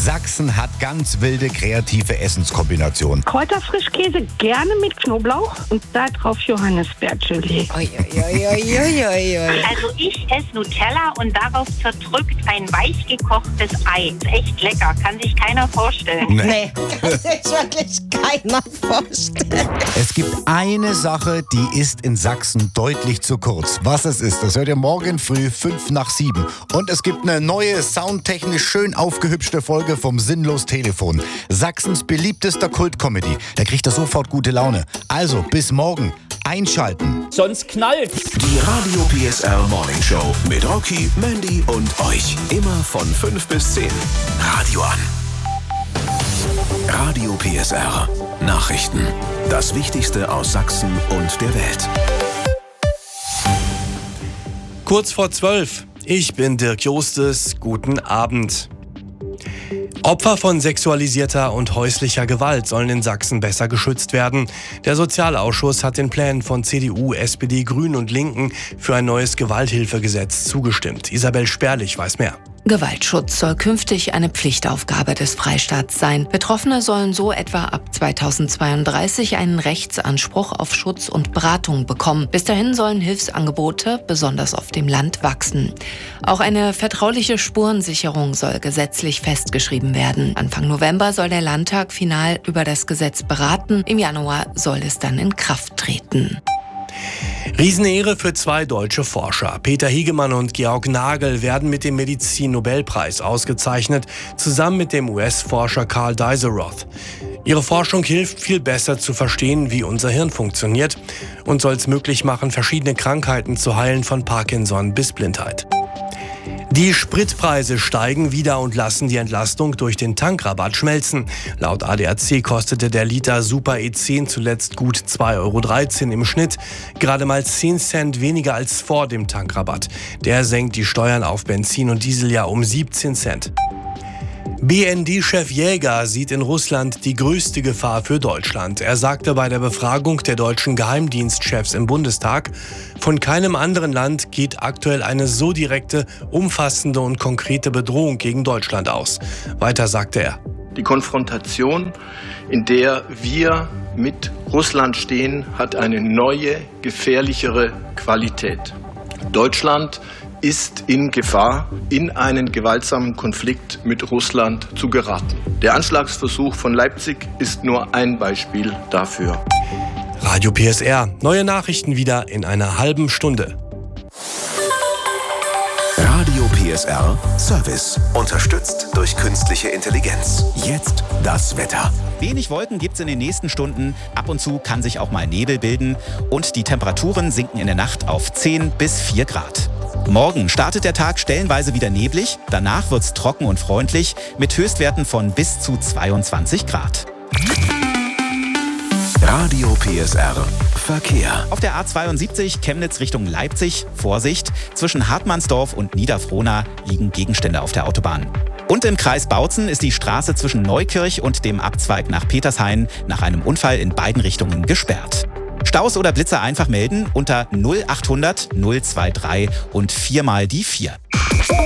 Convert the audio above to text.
Sachsen hat ganz wilde kreative Essenskombinationen. Kräuterfrischkäse gerne mit Knoblauch und da drauf Johannisbeergelee. Also ich esse Nutella und darauf zerdrückt ein weich gekochtes Ei. Ist echt lecker, kann sich keiner vorstellen. Nee, kann sich wirklich keiner vorstellen. Es gibt eine Sache, die ist in Sachsen deutlich zu kurz. Was es ist, das hört ihr morgen früh 6:55. Und es gibt eine neue, soundtechnisch schön aufgehübschte Folge vom Sinnlos Telefon. Sachsens beliebtester Kult-Comedy. Da kriegt er sofort gute Laune. Also, bis morgen. Einschalten. Sonst knallt's. Die Radio PSR Morning Show mit Rocky, Mandy und euch. Immer von 5 bis 10. Radio an. Radio PSR. Nachrichten. Das Wichtigste aus Sachsen und der Welt. Kurz vor 12. Ich bin Dirk Jostes. Guten Abend. Opfer von sexualisierter und häuslicher Gewalt sollen in Sachsen besser geschützt werden. Der Sozialausschuss hat den Plänen von CDU, SPD, Grünen und Linken für ein neues Gewalthilfegesetz zugestimmt. Isabel Sperlich weiß mehr. Gewaltschutz soll künftig eine Pflichtaufgabe des Freistaats sein. Betroffene sollen so etwa ab 2032 einen Rechtsanspruch auf Schutz und Beratung bekommen. Bis dahin sollen Hilfsangebote, besonders auf dem Land, wachsen. Auch eine vertrauliche Spurensicherung soll gesetzlich festgeschrieben werden. Anfang November soll der Landtag final über das Gesetz beraten. Im Januar soll es dann in Kraft treten. Riesenehre für 2 deutsche Forscher. Peter Hiegemann und Georg Nagel werden mit dem Medizin-Nobelpreis ausgezeichnet, zusammen mit dem US-Forscher Carl Deiseroth. Ihre Forschung hilft, viel besser zu verstehen, wie unser Hirn funktioniert und soll es möglich machen, verschiedene Krankheiten zu heilen, von Parkinson bis Blindheit. Die Spritpreise steigen wieder und lassen die Entlastung durch den Tankrabatt schmelzen. Laut ADAC kostete der Liter Super E10 zuletzt gut 2,13 € im Schnitt, gerade mal 10 Cent weniger als vor dem Tankrabatt. Der senkt die Steuern auf Benzin und Diesel ja um 17 Cent. BND-Chef Jäger sieht in Russland die größte Gefahr für Deutschland. Er sagte bei der Befragung der deutschen Geheimdienstchefs im Bundestag, von keinem anderen Land geht aktuell eine so direkte, umfassende und konkrete Bedrohung gegen Deutschland aus. Weiter sagte er: Die Konfrontation, in der wir mit Russland stehen, hat eine neue, gefährlichere Qualität. Deutschland ist in Gefahr, in einen gewaltsamen Konflikt mit Russland zu geraten. Der Anschlagsversuch von Leipzig ist nur ein Beispiel dafür. Radio PSR. Neue Nachrichten wieder in einer halben Stunde. Radio PSR Service. Unterstützt durch künstliche Intelligenz. Jetzt das Wetter. Wenig Wolken gibt's in den nächsten Stunden. Ab und zu kann sich auch mal Nebel bilden. Und die Temperaturen sinken in der Nacht auf 10 bis 4 Grad. Morgen startet der Tag stellenweise wieder neblig. Danach wird's trocken und freundlich mit Höchstwerten von bis zu 22 Grad. Radio PSR Verkehr. Auf der A72 Chemnitz Richtung Leipzig, Vorsicht, zwischen Hartmannsdorf und Niederfrohna liegen Gegenstände auf der Autobahn. Und im Kreis Bautzen ist die Straße zwischen Neukirch und dem Abzweig nach Petershain nach einem Unfall in beiden Richtungen gesperrt. Staus oder Blitzer einfach melden unter 0800 023 und 4 mal die 4.